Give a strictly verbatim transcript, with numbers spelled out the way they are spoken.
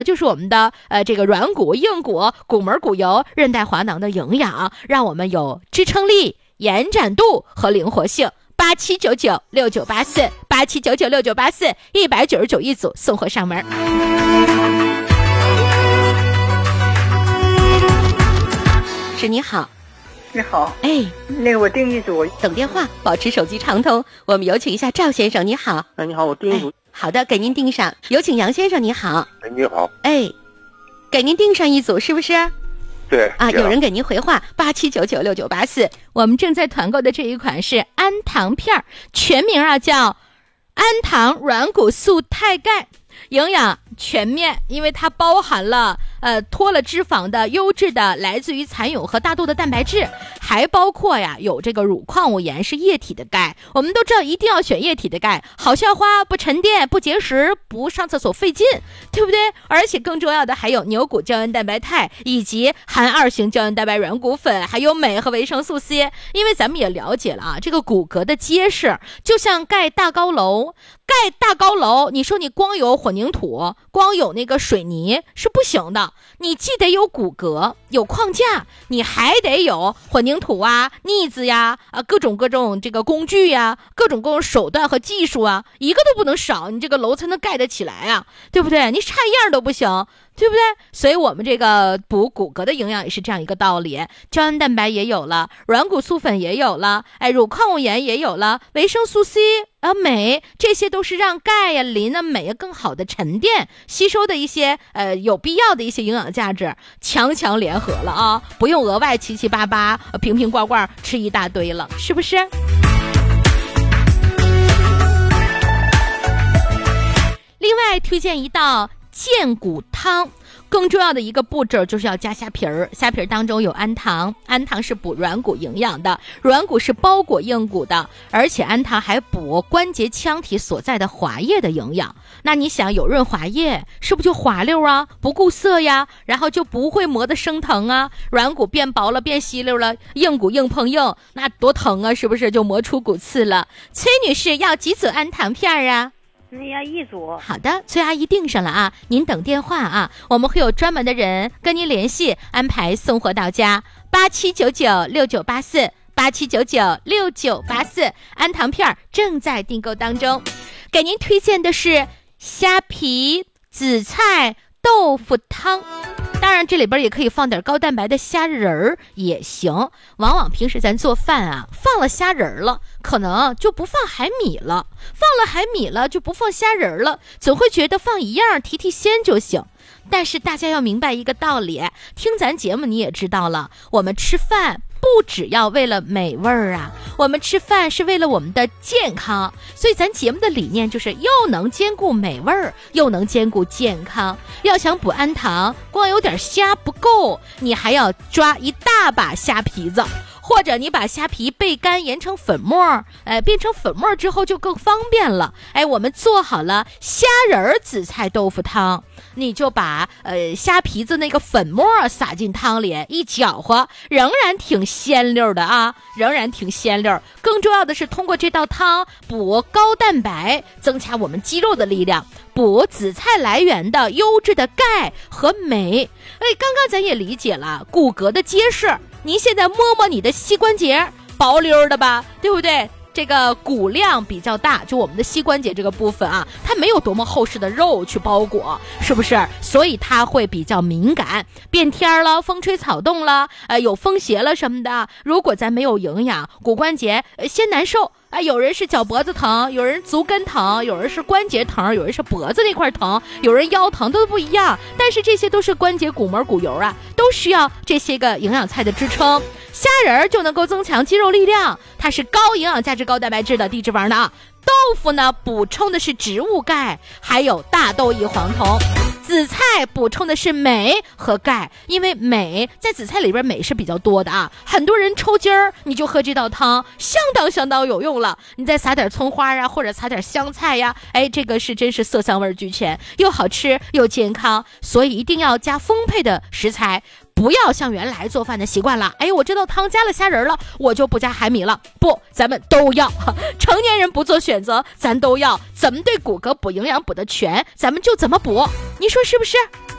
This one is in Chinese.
就是我们的呃这个软骨、硬骨、骨膜、骨油、韧带、滑囊的营养，让我们有支撑力、延展度和灵活性。八七九九六九八四，八七九九六九八四，一百九十九一组，送货上门。是你好， 你好， 哎， 那个我订一组， 等电话，保持手机畅通。我们有请一下赵先生，你好。 哎，你好，我订一组。 哎，好的，给您订上。有请杨先生，你好。 哎，你好。 哎，给您订上一组，是不是？ 对啊，有人给您回话八七九九六九八四。我们正在团购的这一款是安糖片，全名啊叫安糖软骨素肽钙，营养全面，因为它包含了呃脱了脂肪的优质的来自于蚕蛹和大豆的蛋白质，还包括呀有这个乳矿物盐，是液体的钙。我们都知道一定要选液体的钙，好消化，不沉淀，不结石，不上厕所费劲，对不对？而且更重要的还有牛骨胶原蛋白肽，以及含二型胶原蛋白软骨粉，还有镁和维生素 C。 因为咱们也了解了啊，这个骨骼的结实就像盖大高楼，盖大高楼，你说你光有混凝土，光有那个水泥是不行的，你既得有骨骼，有框架，你还得有混凝土啊、腻子呀、啊各种各种这个工具呀、各种各种手段和技术啊，一个都不能少，你这个楼才能盖得起来啊，对不对？你差一样都不行，对不对？所以我们这个补骨骼的营养也是这样一个道理，胶原蛋白也有了，软骨素粉也有了，哎，乳矿物盐也有了，维生素 C啊、镁，这些都是让钙呀、磷啊、镁啊更好的沉淀吸收的一些呃有必要的一些营养价值，强强联合了啊，不用额外七七八八、瓶瓶罐罐吃一大堆了，是不是？另外推荐一道健骨汤，更重要的一个步骤就是要加虾皮儿，虾皮儿当中有氨糖，氨糖是补软骨营养的，软骨是包裹硬骨的，而且氨糖还补关节腔体所在的滑液的营养。那你想有润滑液，是不是就滑溜啊，不固涩呀，然后就不会磨得生疼啊，软骨变薄了变稀溜了，硬骨硬碰硬，那多疼啊，是不是就磨出骨刺了？崔女士要几组氨糖片啊？ 那要一组。 好的，崔阿姨订上了啊，您等电话啊，我们会有专门的人跟您联系，安排送货到家。八七九九六九八四，八七九九六九八四，安糖片正在订购当中。给您推荐的是虾皮紫菜豆腐汤。当然这里边也可以放点高蛋白的虾仁儿也行，往往平时咱做饭啊放了虾仁儿了，可能就不放海米了，放了海米了就不放虾仁儿了，总会觉得放一样提提鲜就行。但是大家要明白一个道理，听咱节目你也知道了，我们吃饭不只要为了美味儿啊，我们吃饭是为了我们的健康，所以咱节目的理念就是又能兼顾美味儿，又能兼顾健康。要想补氨糖，光有点虾不够，你还要抓一大把虾皮子，或者你把虾皮焙干研成粉末，哎，变成粉末之后就更方便了。哎，我们做好了虾仁紫菜豆腐汤，你就把呃虾皮子那个粉末撒进汤里，一搅和，仍然挺鲜溜的啊，仍然挺鲜溜。更重要的是通过这道汤补高蛋白，增强我们肌肉的力量，补紫菜来源的优质的钙和镁。哎，刚刚咱也理解了骨骼的结实，您现在摸摸你的膝关节，薄溜的吧，对不对？这个骨量比较大，就我们的膝关节这个部分啊，它没有多么厚实的肉去包裹，是不是？所以它会比较敏感，变天了，风吹草动了，呃，有风邪了什么的，如果咱没有营养，骨关节、呃、先难受。啊，有人是脚脖子疼，有人足跟疼，有人是关节疼，有人是脖子那块疼，有人腰疼，都不一样。但是这些都是关节骨膜骨油啊，都需要这些个营养菜的支撑。虾仁就能够增强肌肉力量，它是高营养价值、高蛋白质的低脂肪的啊。豆腐呢，补充的是植物钙，还有大豆异黄酮。紫菜补充的是镁和钙，因为镁在紫菜里边镁是比较多的啊，很多人抽筋儿，你就喝这道汤，相当相当有用了。你再撒点葱花啊，或者撒点香菜呀，哎，这个是真是色香味俱全，又好吃又健康，所以一定要加丰沛的食材。不要像原来做饭的习惯了，哎，我这道汤加了虾仁了，我就不加海米了。不，咱们都要。成年人不做选择，咱都要。怎么对骨骼补营养补得全，咱们就怎么补。你说是不是？